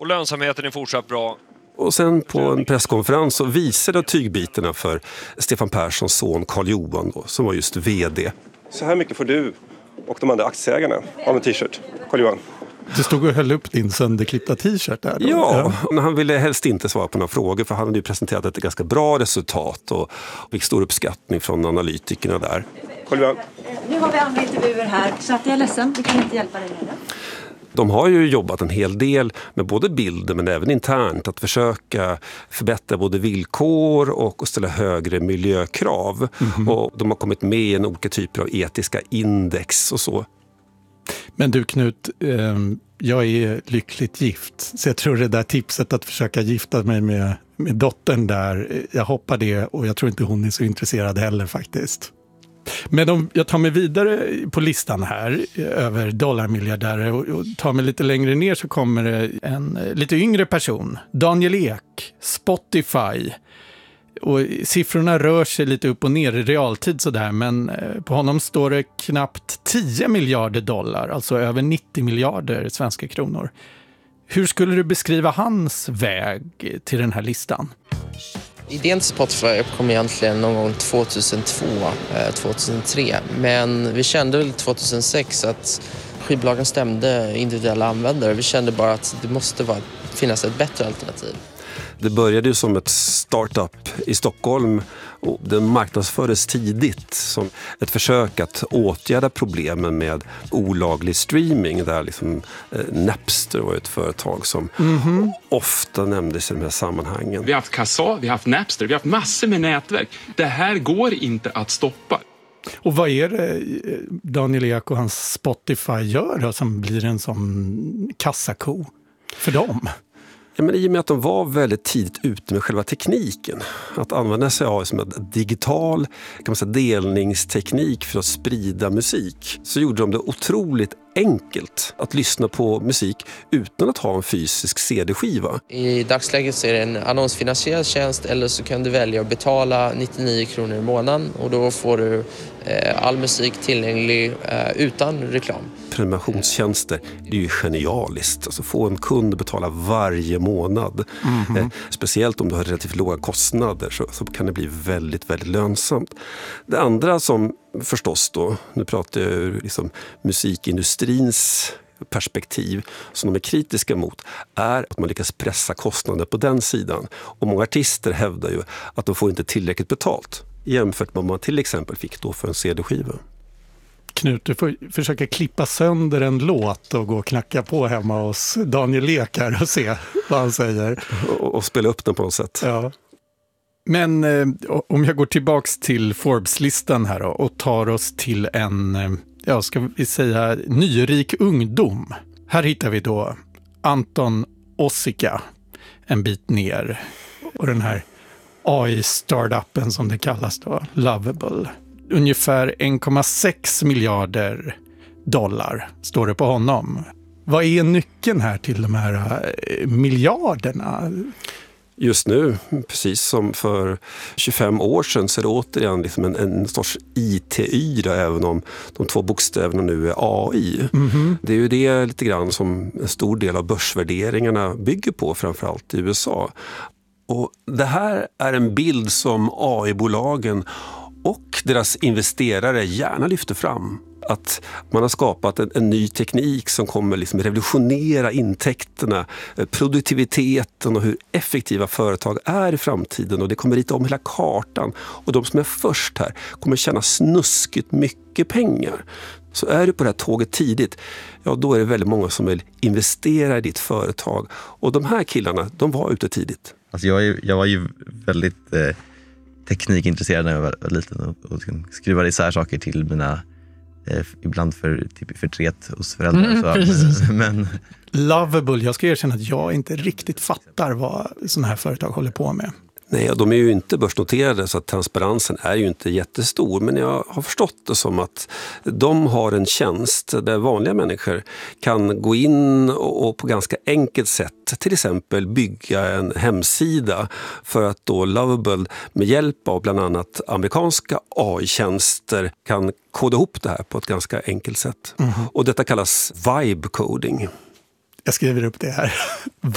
Och lönsamheten är fortsatt bra. Och sen på en presskonferens så visade tygbitarna för Stefan Perssons son Carl Johan då, som var just vd. Så här mycket får du och de andra aktieägarna av en t-shirt, Carl Johan. Du stod och höll upp din sönderklippta t-shirt där då. Ja, men han ville helst inte svara på några frågor för han hade ju presenterat ett ganska bra resultat och fick stor uppskattning från analytikerna där. Carl Johan. Nu har vi andra intervjuer här så att jag är ledsen, vi kan inte hjälpa dig med det. De har ju jobbat en hel del med både bilder men även internt att försöka förbättra både villkor och ställa högre miljökrav. Och de har kommit med i olika typer av etiska index och så. Men du Knut, jag är lyckligt gift. Så jag tror det där tipset att försöka gifta mig med dottern där, jag hoppar det och jag tror inte hon är så intresserad heller faktiskt. Men om jag tar mig vidare på listan här över dollarmiljardärer och tar mig lite längre ner så kommer det en lite yngre person. Daniel Ek, Spotify. Och siffrorna rör sig lite upp och ner i realtid sådär, men på honom står det knappt 10 miljarder dollar, alltså över 90 miljarder svenska kronor. Hur skulle du beskriva hans väg till den här listan? Idén till Spotify kom egentligen någon gång 2002, 2003. Men vi kände väl 2006 att skivbolagen stämde individuella användare. Vi kände bara att det måste finnas ett bättre alternativ. Det började ju som ett startup i Stockholm och det marknadsfördes tidigt som ett försök att åtgärda problemen med olaglig streaming där liksom Napster var ett företag som ofta nämndes i de här sammanhangen. Vi har haft Kassa, vi har haft Napster, vi har haft massor med nätverk. Det här går inte att stoppa. Och vad är det Daniel Ek och hans Spotify gör då, som blir en sån kassako för dem? Ja, men i och med att de var väldigt tidigt ute med själva tekniken. Att använda sig av som en digital kan man säga, delningsteknik för att sprida musik. Så gjorde de det otroligt enkelt att lyssna på musik utan att ha en fysisk CD-skiva. I dagsläget så är det en annonsfinansierad tjänst eller så kan du välja att betala 99 kronor i månaden och då får du all musik tillgänglig utan reklam. Prenumerationstjänster, det är ju genialiskt. Alltså få en kund att betala varje månad. Speciellt om du har relativt låga kostnader så kan det bli väldigt, väldigt lönsamt. Det andra som förstås då, nu pratar jag ur liksom musikindustrins perspektiv som de är kritiska mot, är att man lyckas pressa kostnader på den sidan. Och många artister hävdar ju att de får inte tillräckligt betalt jämfört med vad man till exempel fick då för en CD-skiva. Knut, du får försöka klippa sönder en låt och gå och knacka på hemma hos Daniel Ek här och se vad han säger. Och spela upp den på något sätt. Ja. Men om jag går tillbaks till Forbes-listan här då, och tar oss till en, ska vi säga, nyrik ungdom. Här hittar vi då Anton Ossika en bit ner. Och den här AI-startupen som det kallas då, Lovable. Ungefär 1,6 miljarder dollar står det på honom. Vad är nyckeln här till de här miljarderna? Just nu, precis som för 25 år sedan, så är det återigen liksom en sorts IT-yra, även om de två bokstäverna nu är AI. Det är ju det lite grann som en stor del av börsvärderingarna bygger på, framförallt i USA. Och det här är en bild som AI-bolagen och deras investerare gärna lyfter fram. Att man har skapat en ny teknik som kommer liksom revolutionera intäkterna, produktiviteten och hur effektiva företag är i framtiden. Och det kommer rita om hela kartan. Och de som är först här kommer tjäna snuskigt mycket pengar. Så är du på det här tåget tidigt, ja då är det väldigt många som vill investera i ditt företag. Och de här killarna, de var ute tidigt. Alltså jag var ju väldigt teknikintresserad när jag var liten och skruvade isär saker till mina ibland för typ förtret hos föräldrar. Men Lovable, jag ska erkänna att jag inte riktigt fattar vad sådana här företag håller på med. Nej, de är ju inte börsnoterade så att transparensen är ju inte jättestor. Men jag har förstått det som att de har en tjänst där vanliga människor kan gå in och på ganska enkelt sätt till exempel bygga en hemsida för att då Lovable med hjälp av bland annat amerikanska AI-tjänster kan koda ihop det här på ett ganska enkelt sätt. Och detta kallas vibe coding. Jag skriver upp det här.